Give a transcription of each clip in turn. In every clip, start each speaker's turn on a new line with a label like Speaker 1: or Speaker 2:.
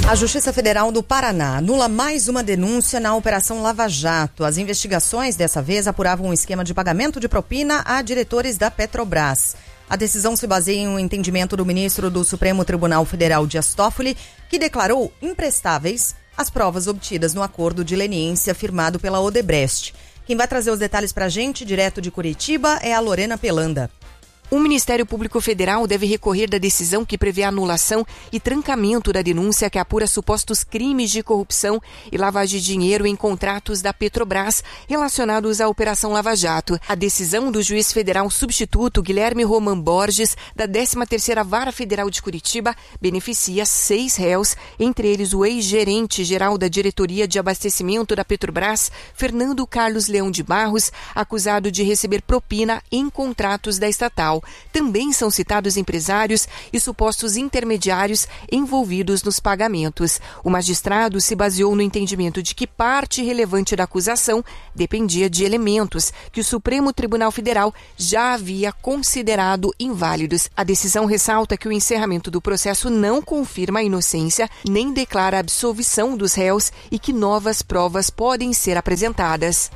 Speaker 1: A Justiça Federal do Paraná anula mais uma denúncia na Operação Lava Jato. As investigações, dessa vez, apuravam um esquema de pagamento de propina a diretores da Petrobras. A decisão se baseia em um entendimento do ministro do Supremo Tribunal Federal, Dias Toffoli, que declarou imprestáveis as provas obtidas no acordo de leniência firmado pela Odebrecht. Quem vai trazer os detalhes para a gente, direto de Curitiba, é a Lorena Pelanda.
Speaker 2: O Ministério Público Federal deve recorrer da decisão que prevê a anulação e trancamento da denúncia que apura supostos crimes de corrupção e lavagem de dinheiro em contratos da Petrobras relacionados à Operação Lava Jato. A decisão do juiz federal substituto Guilherme Roman Borges, da 13ª Vara Federal de Curitiba, beneficia 6 réus, entre eles o ex-gerente-geral da Diretoria de Abastecimento da Petrobras, Fernando Carlos Leão de Barros, acusado de receber propina em contratos da estatal. Também são citados empresários e supostos intermediários envolvidos nos pagamentos. O magistrado se baseou no entendimento de que parte relevante da acusação dependia de elementos que o Supremo Tribunal Federal já havia considerado inválidos. A decisão ressalta que o encerramento do processo não confirma a inocência nem declara a absolvição dos réus e que novas provas podem ser apresentadas.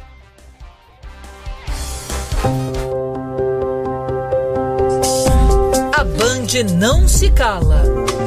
Speaker 3: A Band não se cala.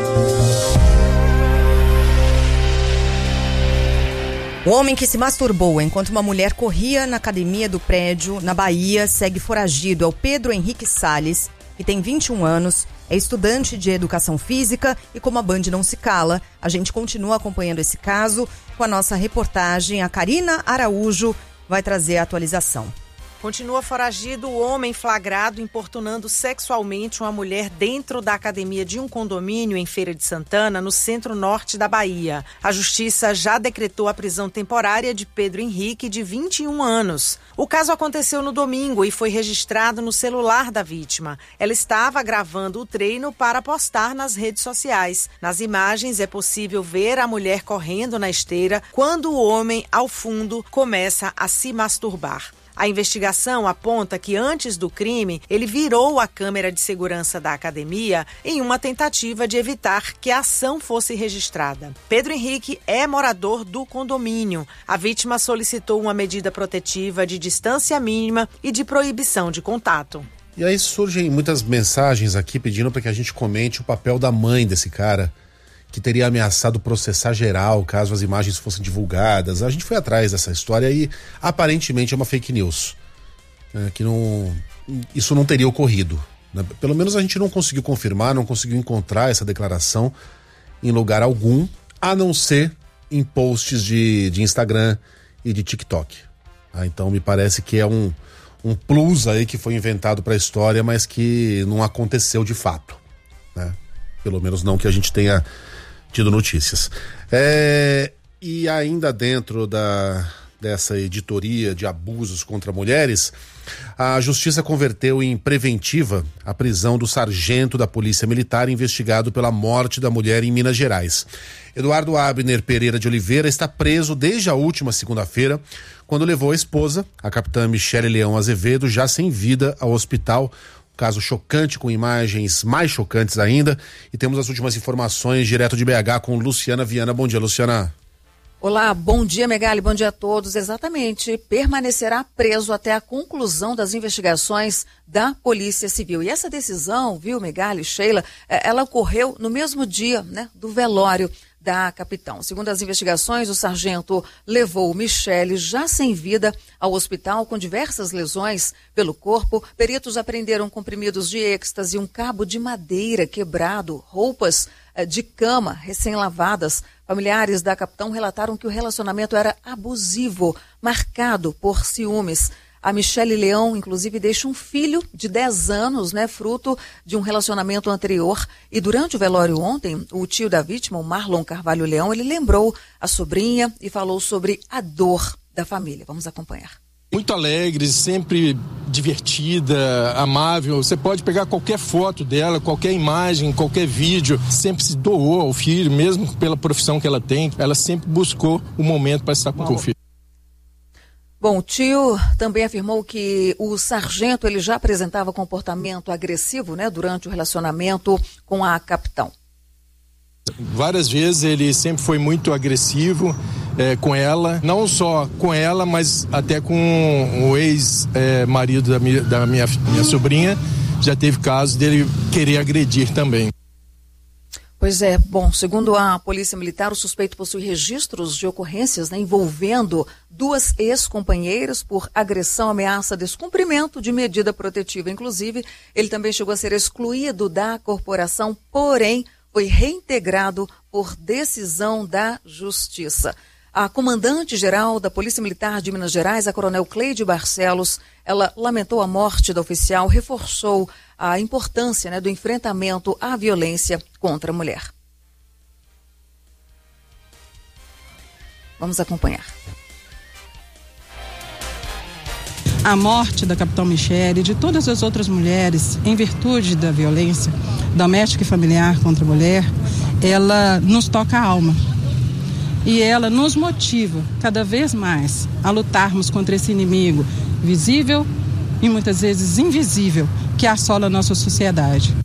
Speaker 1: O homem que se masturbou enquanto uma mulher corria na academia do prédio, na Bahia, segue foragido. É o Pedro Henrique Salles, que tem 21 anos, é estudante de educação física e, como a Band não se cala, a gente continua acompanhando esse caso com a nossa reportagem. A Karina Araújo vai trazer a atualização.
Speaker 4: Continua foragido o homem flagrado importunando sexualmente uma mulher dentro da academia de um condomínio em Feira de Santana, no centro-norte da Bahia. A justiça já decretou a prisão temporária de Pedro Henrique, de 21 anos. O caso aconteceu no domingo e foi registrado no celular da vítima. Ela estava gravando o treino para postar nas redes sociais. Nas imagens é possível ver a mulher correndo na esteira quando o homem, ao fundo, começa a se masturbar. A investigação aponta que antes do crime, ele virou a câmera de segurança da academia em uma tentativa de evitar que a ação fosse registrada. Pedro Henrique é morador do condomínio. A vítima solicitou uma medida protetiva de distância mínima e de proibição de contato.
Speaker 5: E aí surgem muitas mensagens aqui pedindo para que a gente comente o papel da mãe desse cara, que teria ameaçado processar geral caso as imagens fossem divulgadas. A gente foi atrás dessa história e aparentemente é uma fake news, isso não teria ocorrido, né? Pelo menos a gente não conseguiu confirmar, não conseguiu encontrar essa declaração em lugar algum, a não ser em posts de Instagram e de TikTok. Então me parece que é um plus aí que foi inventado para a história, mas que não aconteceu de fato, né? Pelo menos não que a gente tenha tido notícias. E ainda dentro dessa editoria de abusos contra mulheres, a justiça converteu em preventiva a prisão do sargento da Polícia Militar investigado pela morte da mulher em Minas Gerais. Eduardo Abner Pereira de Oliveira está preso desde a última segunda-feira, quando levou a esposa, a capitã Michele Leão Azevedo, já sem vida, ao hospital. Caso chocante, com imagens mais chocantes ainda. E temos as últimas informações direto de BH com Luciana Viana. Bom dia, Luciana.
Speaker 6: Olá, bom dia, Megali, bom dia a todos. Exatamente, permanecerá preso até a conclusão das investigações da Polícia Civil. E essa decisão, viu, Megali, Sheila, ela ocorreu no mesmo dia, né, do velório da capitão. Segundo as investigações, o sargento levou Michele, já sem vida, ao hospital com diversas lesões pelo corpo. Peritos apreenderam comprimidos de êxtase, um cabo de madeira quebrado, roupas de cama recém-lavadas. Familiares da capitão relataram que o relacionamento era abusivo, marcado por ciúmes. A Michele Leão, inclusive, deixa um filho de 10 anos, né, fruto de um relacionamento anterior. E durante o velório ontem, o tio da vítima, o Marlon Carvalho Leão, ele lembrou a sobrinha e falou sobre a dor da família. Vamos acompanhar.
Speaker 7: Muito alegre, sempre divertida, amável. Você pode pegar qualquer foto dela, qualquer imagem, qualquer vídeo. Sempre se doou ao filho, mesmo pela profissão que ela tem. Ela sempre buscou o momento para estar com o filho.
Speaker 6: Bom, o tio também afirmou que o sargento ele já apresentava comportamento agressivo, né, durante o relacionamento com a capitão.
Speaker 7: Várias vezes ele sempre foi muito agressivo com ela, não só com ela, mas até com o ex-marido da minha sobrinha. Já teve caso dele querer agredir também.
Speaker 6: Pois é, bom, segundo a Polícia Militar, o suspeito possui registros de ocorrências, né, envolvendo 2 ex-companheiras por agressão, ameaça, descumprimento de medida protetiva. Inclusive, ele também chegou a ser excluído da corporação, porém foi reintegrado por decisão da Justiça. A comandante-geral da Polícia Militar de Minas Gerais, a coronel Cleide Barcelos, ela lamentou a morte da oficial, reforçou a importância, né, do enfrentamento à violência contra a mulher. Vamos acompanhar.
Speaker 8: A morte da capitã Michele e de todas as outras mulheres, em virtude da violência doméstica e familiar contra a mulher, ela nos toca a alma. E ela nos motiva cada vez mais a lutarmos contra esse inimigo visível e muitas vezes invisível que assola a nossa sociedade.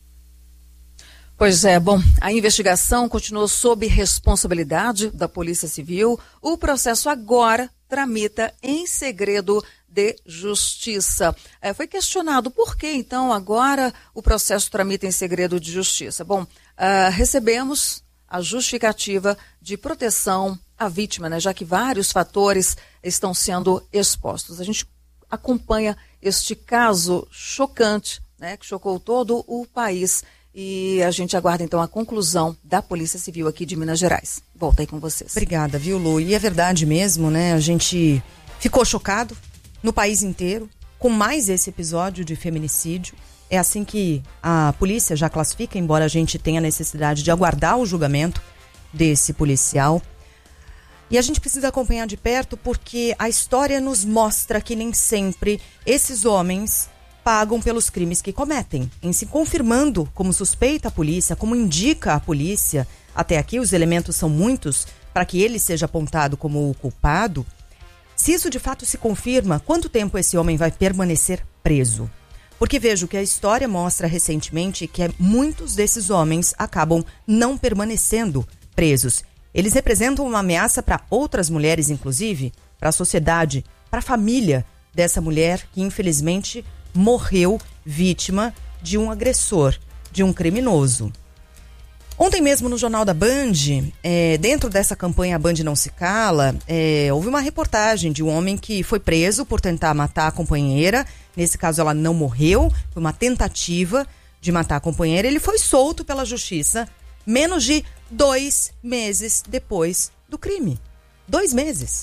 Speaker 6: Pois é, bom, a investigação continuou sob responsabilidade da Polícia Civil. O processo agora tramita em segredo de justiça. Foi questionado por que, então, agora o processo tramita em segredo de justiça. Bom, recebemos a justificativa de proteção à vítima, né, já que vários fatores estão sendo expostos. A gente acompanha este caso chocante, né, que chocou todo o país, e a gente aguarda então a conclusão da Polícia Civil aqui de Minas Gerais. Volto aí com vocês.
Speaker 1: Obrigada, viu, Lu? E é verdade mesmo, né? A gente ficou chocado no país inteiro com mais esse episódio de feminicídio. É assim que a polícia já classifica, embora a gente tenha necessidade de aguardar o julgamento desse policial. E a gente precisa acompanhar de perto porque a história nos mostra que nem sempre esses homens pagam pelos crimes que cometem. Em se confirmando como suspeita a polícia, como indica a polícia, até aqui os elementos são muitos para que ele seja apontado como o culpado. Se isso de fato se confirma, quanto tempo esse homem vai permanecer preso? Porque vejo que a história mostra recentemente que muitos desses homens acabam não permanecendo presos. Eles representam uma ameaça para outras mulheres, inclusive, para a sociedade, para a família dessa mulher que infelizmente morreu vítima de um agressor, de um criminoso. Ontem mesmo no Jornal da Band, dentro dessa campanha A Band Não Se Cala, houve uma reportagem de um homem que foi preso por tentar matar a companheira. Nesse caso ela não morreu, foi uma tentativa de matar a companheira. Ele foi solto pela justiça menos de 2 meses depois do crime. 2 meses.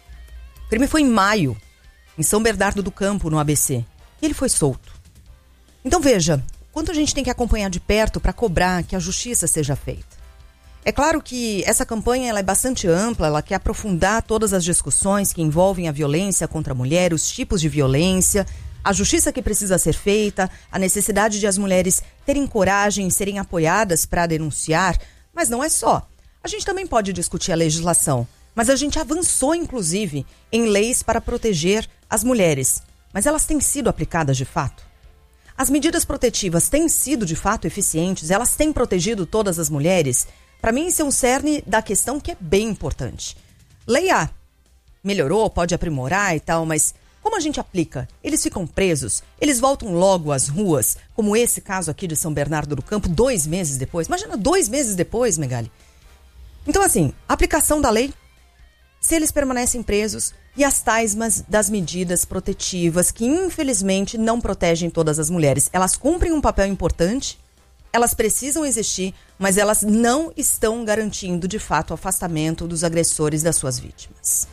Speaker 1: O crime foi em maio, em São Bernardo do Campo, no ABC. E ele foi solto. Então veja, quanto a gente tem que acompanhar de perto para cobrar que a justiça seja feita. É claro que essa campanha ela é bastante ampla, ela quer aprofundar todas as discussões que envolvem a violência contra a mulher, os tipos de violência, a justiça que precisa ser feita, a necessidade de as mulheres terem coragem e serem apoiadas para denunciar, mas não é só. A gente também pode discutir a legislação, mas a gente avançou inclusive em leis para proteger as mulheres, mas elas têm sido aplicadas de fato? As medidas protetivas têm sido de fato eficientes? Elas têm protegido todas as mulheres? Para mim, isso é um cerne da questão que é bem importante. Lei A melhorou, pode aprimorar e tal, mas como a gente aplica? Eles ficam presos? Eles voltam logo às ruas? Como esse caso aqui de São Bernardo do Campo, 2 meses depois. Imagina, 2 meses depois, Megali. Então, assim, a aplicação da lei, se eles permanecem presos, e as tais das medidas protetivas que infelizmente não protegem todas as mulheres. Elas cumprem um papel importante, elas precisam existir, mas elas não estão garantindo de fato o afastamento dos agressores das suas vítimas.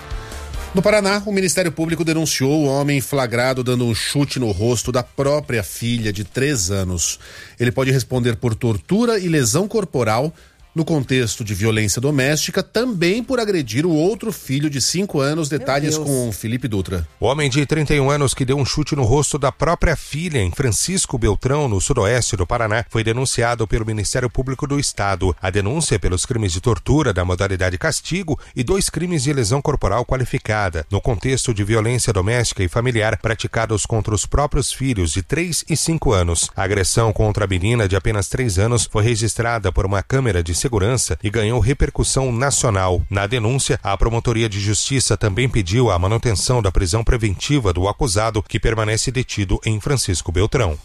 Speaker 5: No Paraná, o Ministério Público denunciou o homem flagrado dando um chute no rosto da própria filha de 3 anos. Ele pode responder por tortura e lesão corporal no contexto de violência doméstica, também por agredir o outro filho de 5 anos. Detalhes com Felipe Dutra.
Speaker 9: O homem de 31 anos que deu um chute no rosto da própria filha em Francisco Beltrão, no sudoeste do Paraná, foi denunciado pelo Ministério Público do Estado. A denúncia é pelos crimes de tortura da modalidade castigo e 2 crimes de lesão corporal qualificada, no contexto de violência doméstica e familiar praticados contra os próprios filhos de 3 e 5 anos. A agressão contra a menina de apenas 3 anos foi registrada por uma câmera de segurança segurança e ganhou repercussão nacional. Na denúncia, a Promotoria de Justiça também pediu a manutenção da prisão preventiva do acusado, que permanece detido em Francisco Beltrão.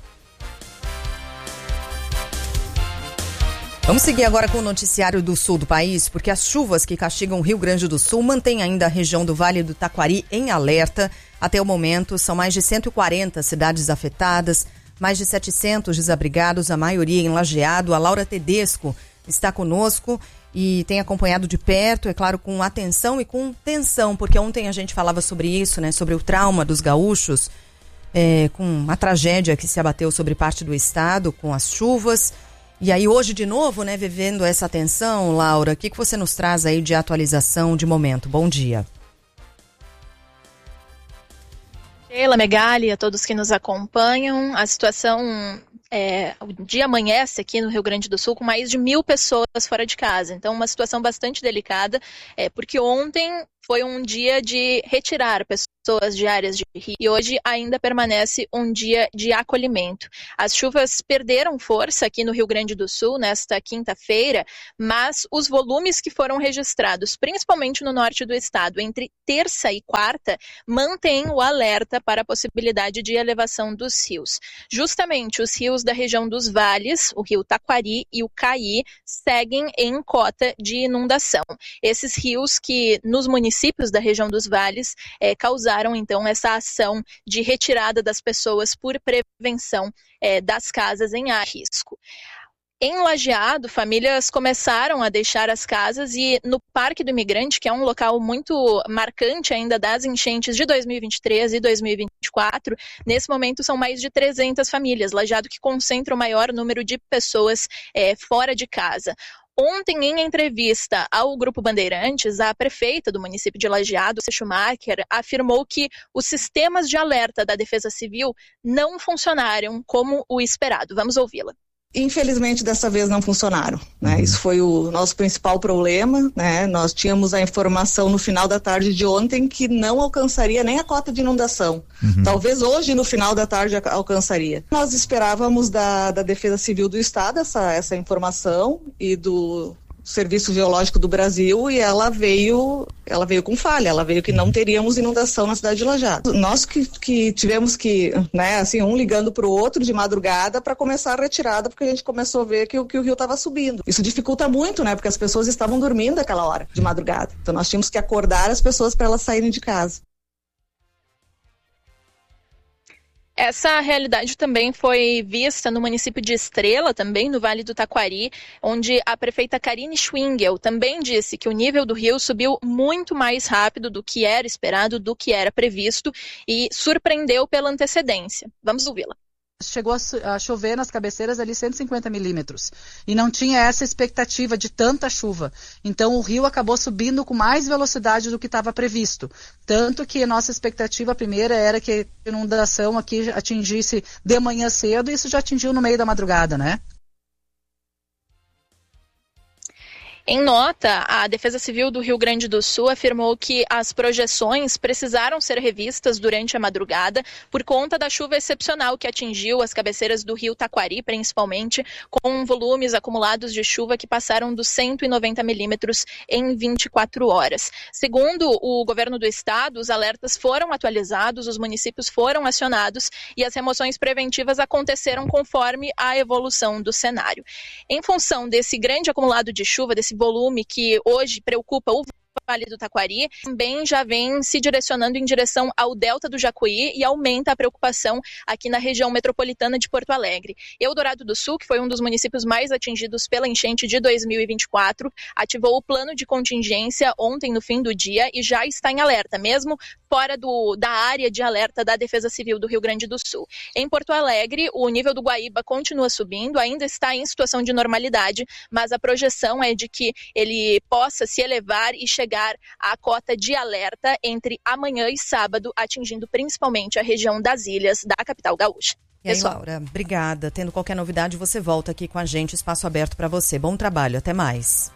Speaker 1: Vamos seguir agora com o noticiário do sul do país, porque as chuvas que castigam o Rio Grande do Sul mantêm ainda a região do Vale do Taquari em alerta. Até o momento, são mais de 140 cidades afetadas, mais de 700 desabrigados, a maioria em Lajeado. A Laura Tedesco está conosco e tem acompanhado de perto, é claro, com atenção e com tensão, porque ontem a gente falava sobre isso, né, sobre o trauma dos gaúchos, com a tragédia que se abateu sobre parte do estado com as chuvas. E aí hoje de novo, né, vivendo essa tensão, Laura, o que você nos traz aí de atualização de momento? Bom dia.
Speaker 10: Sheila, Megali, a todos que nos acompanham, a situação, o dia amanhece aqui no Rio Grande do Sul com mais de 1.000 pessoas fora de casa, então uma situação bastante delicada, porque ontem foi um dia de retirar pessoas de áreas de rio e hoje ainda permanece um dia de acolhimento. As chuvas perderam força aqui no Rio Grande do Sul nesta quinta-feira, mas os volumes que foram registrados, principalmente no norte do estado, entre terça e quarta, mantêm o alerta para a possibilidade de elevação dos rios. Justamente os rios da região dos vales, o rio Taquari e o Caí, seguem em cota de inundação. Esses rios que nos municípios da região dos vales causaram então essa ação de retirada das pessoas por prevenção das casas em risco. Em Lajeado, famílias começaram a deixar as casas e no Parque do Imigrante, que é um local muito marcante ainda das enchentes de 2023 e 2024, nesse momento são mais de 300 famílias. Lajeado que concentra o maior número de pessoas fora de casa. Ontem, em entrevista ao Grupo Bandeirantes, a prefeita do município de Lajeado, Schumacher, afirmou que os sistemas de alerta da Defesa Civil não funcionaram como o esperado. Vamos ouvi-la.
Speaker 11: Infelizmente, dessa vez não funcionaram, né? Isso foi o nosso principal problema, né? Nós tínhamos a informação no final da tarde de ontem que não alcançaria nem a cota de inundação. Talvez hoje, no final da tarde, alcançaria. Nós esperávamos da Defesa Civil do Estado essa informação e do Serviço Geológico do Brasil, e ela veio com falha, ela veio que não teríamos inundação na cidade de Lajeado. Nós que tivemos que, né, assim, um ligando para o outro de madrugada para começar a retirada, porque a gente começou a ver que o rio estava subindo. Isso dificulta muito, né, porque as pessoas estavam dormindo aquela hora de madrugada. Então nós tínhamos que acordar as pessoas para elas saírem de casa.
Speaker 10: Essa realidade também foi vista no município de Estrela, também no Vale do Taquari, onde a prefeita Karine Schwingel também disse que o nível do rio subiu muito mais rápido do que era esperado, do que era previsto, e surpreendeu pela antecedência. Vamos ouvi-la.
Speaker 8: Chegou a chover nas cabeceiras ali 150 milímetros e não tinha essa expectativa de tanta chuva. Então o rio acabou subindo com mais velocidade do que estava previsto. Tanto que a nossa expectativa primeira era que a inundação aqui atingisse de manhã cedo e isso já atingiu no meio da madrugada, né?
Speaker 10: Em nota, a Defesa Civil do Rio Grande do Sul afirmou que as projeções precisaram ser revistas durante a madrugada por conta da chuva excepcional que atingiu as cabeceiras do rio Taquari, principalmente, com volumes acumulados de chuva que passaram dos 190 milímetros em 24 horas. Segundo o governo do estado, os alertas foram atualizados, os municípios foram acionados e as remoções preventivas aconteceram conforme a evolução do cenário. Em função desse grande acumulado de chuva, desse volume que hoje preocupa o Vale do Taquari, também já vem se direcionando em direção ao Delta do Jacuí e aumenta a preocupação aqui na região metropolitana de Porto Alegre. Eldorado do Sul, que foi um dos municípios mais atingidos pela enchente de 2024, ativou o plano de contingência ontem no fim do dia e já está em alerta, mesmo fora da área de alerta da Defesa Civil do Rio Grande do Sul. Em Porto Alegre, o nível do Guaíba continua subindo, ainda está em situação de normalidade, mas a projeção é de que ele possa se elevar e chegar à cota de alerta entre amanhã e sábado, atingindo principalmente a região das ilhas da capital gaúcha.
Speaker 1: E aí, Laura, obrigada. Tendo qualquer novidade, você volta aqui com a gente, espaço aberto para você. Bom trabalho, até mais.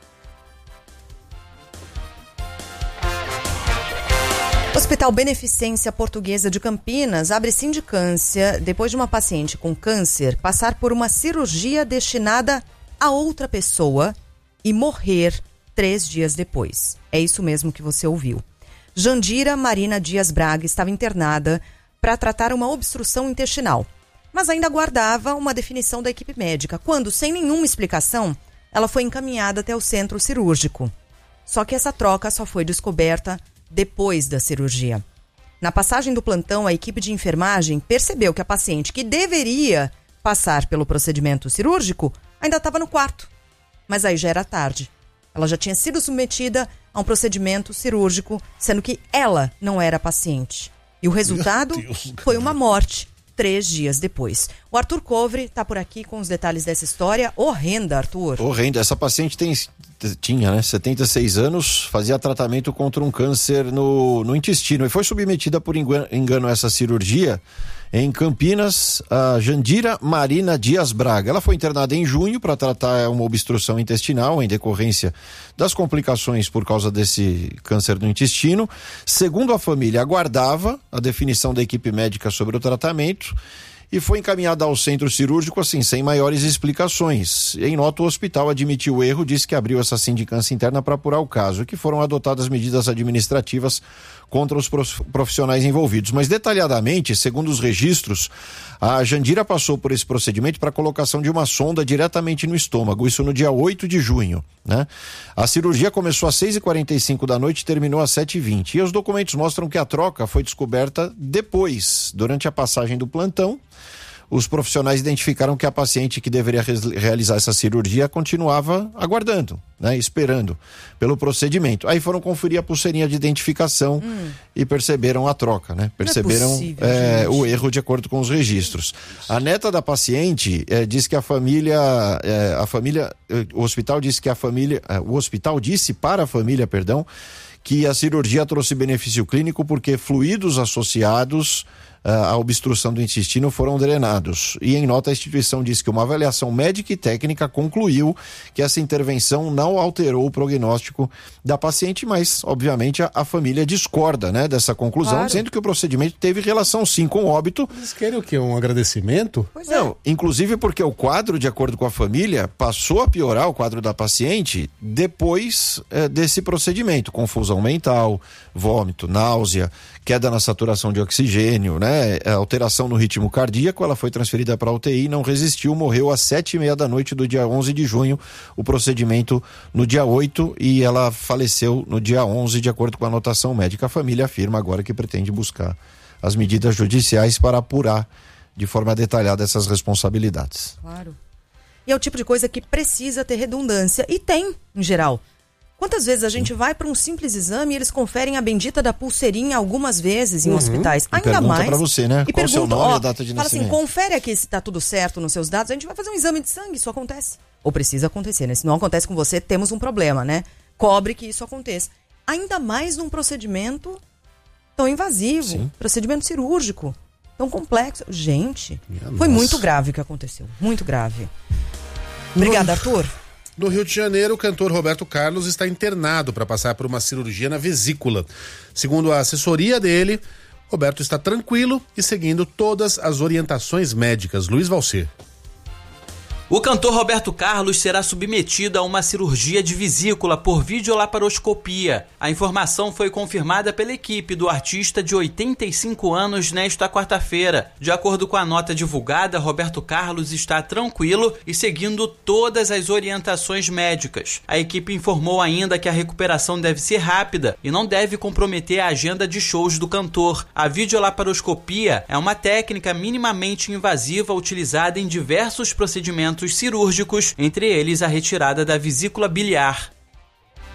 Speaker 1: Hospital Beneficência Portuguesa de Campinas abre sindicância depois de uma paciente com câncer passar por uma cirurgia destinada a outra pessoa e morrer 3 dias depois. É isso mesmo que você ouviu. Jandira Marina Dias Braga estava internada para tratar uma obstrução intestinal, mas ainda aguardava uma definição da equipe médica, quando, sem nenhuma explicação, ela foi encaminhada até o centro cirúrgico. Só que essa troca só foi descoberta depois da cirurgia. Na passagem do plantão, a equipe de enfermagem percebeu que a paciente que deveria passar pelo procedimento cirúrgico ainda estava no quarto. Mas aí já era tarde. Ela já tinha sido submetida a um procedimento cirúrgico, sendo que ela não era paciente. E o resultado foi uma morte 3 dias depois. O Arthur Covre está por aqui com os detalhes dessa história horrenda, Arthur.
Speaker 12: Horrenda. Essa paciente tinha 76 anos, fazia tratamento contra um câncer no intestino e foi submetida por engano a essa cirurgia em Campinas, a Jandira Marina Dias Braga. Ela foi internada em junho para tratar uma obstrução intestinal em decorrência das complicações por causa desse câncer no intestino. Segundo a família, aguardava a definição da equipe médica sobre o tratamento e foi encaminhada ao centro cirúrgico, assim, sem maiores explicações. Em nota, o hospital admitiu o erro, disse que abriu essa sindicância interna para apurar o caso, que foram adotadas medidas administrativas contra os profissionais envolvidos. Mas, detalhadamente, segundo os registros, a Jandira passou por esse procedimento para colocação de uma sonda diretamente no estômago, isso no dia 8 de junho, né? A cirurgia começou às 6h45 da noite e terminou às 7h20. E os documentos mostram que a troca foi descoberta depois, durante a passagem do plantão. Os profissionais identificaram que a paciente que deveria realizar essa cirurgia continuava aguardando, né, esperando pelo procedimento. Aí foram conferir a pulseirinha de identificação e perceberam a troca, né? Perceberam o erro de acordo com os registros. A neta da paciente diz que o hospital disse para a família, que a cirurgia trouxe benefício clínico porque fluidos associados a obstrução do intestino foram drenados. E em nota, a instituição diz que uma avaliação médica e técnica concluiu que essa intervenção não alterou o prognóstico da paciente, mas obviamente a família discorda, né, dessa conclusão, claro, dizendo que o procedimento teve relação sim com o óbito.
Speaker 5: Eles querem o quê? Um agradecimento?
Speaker 12: Não, inclusive porque o quadro, de acordo com a família, passou a piorar, o quadro da paciente, depois desse procedimento. Confusão mental, vômito, náusea, queda na saturação de oxigênio, né? Alteração no ritmo cardíaco. Ela foi transferida para a UTI, não resistiu, morreu às 7h30 da noite do dia 11 de junho, o procedimento no dia 8, e ela faleceu no dia 11, de acordo com a anotação médica. A família afirma agora que pretende buscar as medidas judiciais para apurar de forma detalhada essas responsabilidades.
Speaker 1: Claro. E é o tipo de coisa que precisa ter redundância, e tem, em geral. Quantas vezes a gente vai para um simples exame e eles conferem a bendita da pulseirinha algumas vezes em hospitais?
Speaker 12: E ainda mais. Para você, né?
Speaker 1: E
Speaker 12: qual o seu nome e a data de
Speaker 1: nascimento? Fala assim, confere aqui se está tudo certo nos seus dados. A gente vai fazer um exame de sangue, isso acontece. Ou precisa acontecer, né? Se não acontece com você, temos um problema, né? Cobre que isso aconteça. Ainda mais num procedimento tão invasivo. Sim. Procedimento cirúrgico. Tão complexo. Gente, foi muito grave o que aconteceu. Muito grave. Obrigada, Arthur.
Speaker 5: No Rio de Janeiro, o cantor Roberto Carlos está internado para passar por uma cirurgia na vesícula. Segundo a assessoria dele, Roberto está tranquilo e seguindo todas as orientações médicas. Luiz Valcer.
Speaker 13: O cantor Roberto Carlos será submetido a uma cirurgia de vesícula por videolaparoscopia. A informação foi confirmada pela equipe do artista de 85 anos nesta quarta-feira. De acordo com a nota divulgada, Roberto Carlos está tranquilo e seguindo todas as orientações médicas. A equipe informou ainda que a recuperação deve ser rápida e não deve comprometer a agenda de shows do cantor. A videolaparoscopia é uma técnica minimamente invasiva utilizada em diversos procedimentos cirúrgicos, entre eles a retirada da vesícula biliar.